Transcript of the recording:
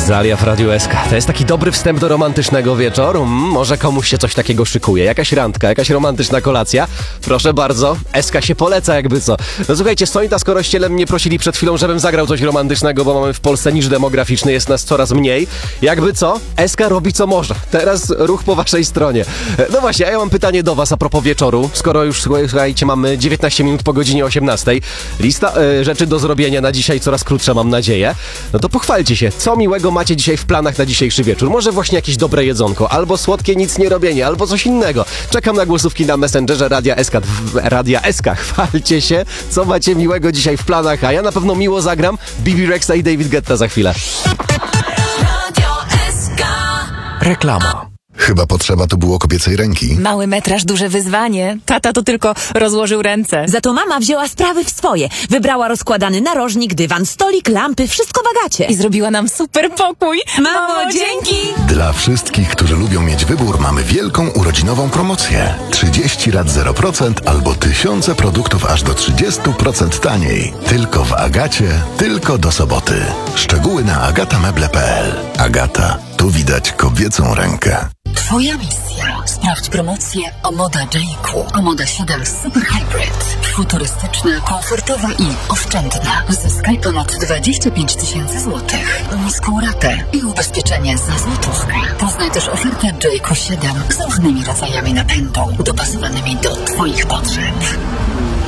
Zalia w Radiu SK. To jest taki dobry wstęp do romantycznego wieczoru. Może komuś się coś takiego szykuje. Jakaś randka, jakaś romantyczna kolacja. Proszę bardzo, SK się poleca jakby co. No słuchajcie, Sonita z Korościelem mnie prosili przed chwilą, żebym zagrał coś romantycznego, bo mamy w Polsce niż demograficzny, jest nas coraz mniej. Jakby co, SK robi co może. Teraz ruch po waszej stronie. No właśnie, a ja mam pytanie do was a propos wieczoru. Skoro już, słuchajcie, mamy 19 minut po godzinie 18. Lista rzeczy do zrobienia na dzisiaj coraz krótsza, mam nadzieję. No to pochwalcie się, co miłego macie dzisiaj w planach na dzisiejszy wieczór? Może właśnie jakieś dobre jedzonko, albo słodkie nic nie robienie, albo coś innego. Czekam na głosówki na Messengerze Radia SK. Chwalcie się, co macie miłego dzisiaj w planach, a ja na pewno miło zagram Bibi Rexa i David Guetta za chwilę. Reklama. Chyba potrzeba tu było kobiecej ręki. Mały metraż, duże wyzwanie. Tata to tylko rozłożył ręce. Za to mama wzięła sprawy w swoje. Wybrała rozkładany narożnik, dywan, stolik, lampy, wszystko w Agacie. I zrobiła nam super pokój. Mamo, dzięki! Dla wszystkich, którzy lubią mieć wybór, mamy wielką urodzinową promocję. 30 lat 0% albo tysiące produktów aż do 30% taniej. Tylko w Agacie, tylko do soboty. Szczegóły na agatameble.pl. Agata, tu widać kobiecą rękę. Twoja misja. Sprawdź promocję Omoda J.Q. Omoda 7 Super Hybrid. Futurystyczna, komfortowa i oszczędna. Zyskaj ponad 25 000 złotych. Niską ratę i ubezpieczenie za złotówkę. Poznaj też ofertę J.Q. 7 z różnymi rodzajami napędu, dopasowanymi do Twoich potrzeb.